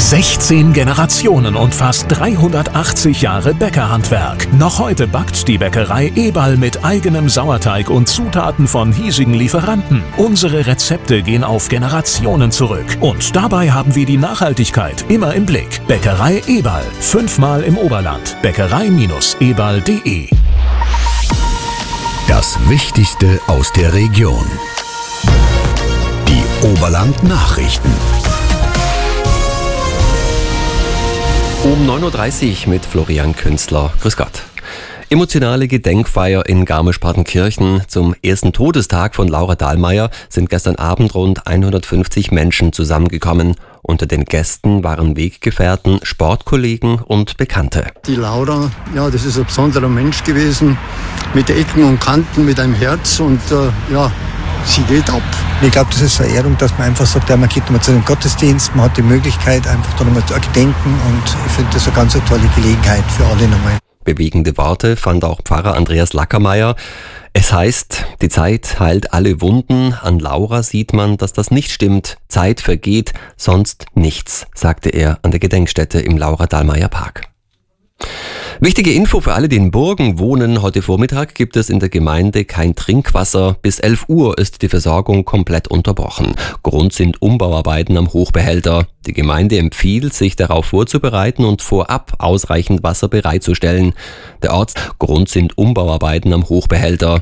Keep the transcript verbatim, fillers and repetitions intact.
sechzehn Generationen und fast dreihundertachtzig Jahre Bäckerhandwerk. Noch heute backt die Bäckerei Eberl mit eigenem Sauerteig und Zutaten von hiesigen Lieferanten. Unsere Rezepte gehen auf Generationen zurück. Und dabei haben wir die Nachhaltigkeit immer im Blick. Bäckerei Eberl. Fünfmal im Oberland. Bäckerei Eberl punkt de. Das Wichtigste aus der Region. Die Oberland-Nachrichten. Um neun Uhr dreißig mit Florian Künstler. Grüß Gott. Emotionale Gedenkfeier in Garmisch-Partenkirchen. Zum ersten Todestag von Laura Dahlmeier sind gestern Abend rund hundertfünfzig Menschen zusammengekommen. Unter den Gästen waren Weggefährten, Sportkollegen und Bekannte. Die Laura, ja, das ist ein besonderer Mensch gewesen, mit Ecken und Kanten, mit einem Herz und äh, ja, sie geht ab. Ich glaube, das ist so eine Ehrung, dass man einfach sagt, ja, man geht mal zu dem Gottesdienst, man hat die Möglichkeit, einfach da nochmal zu gedenken, und ich finde das eine ganz eine tolle Gelegenheit für alle nochmal. Bewegende Worte fand auch Pfarrer Andreas Lackermeier. Es heißt, die Zeit heilt alle Wunden. An Laura sieht man, dass das nicht stimmt. Zeit vergeht, sonst nichts, sagte er an der Gedenkstätte im Laura-Dahlmeier-Park. Wichtige Info für alle, die in Burgen wohnen. Heute Vormittag gibt es in der Gemeinde kein Trinkwasser. Bis elf Uhr ist die Versorgung komplett unterbrochen. Grund sind Umbauarbeiten am Hochbehälter. Die Gemeinde empfiehlt, sich darauf vorzubereiten und vorab ausreichend Wasser bereitzustellen. Der Ortsgrund sind Umbauarbeiten am Hochbehälter.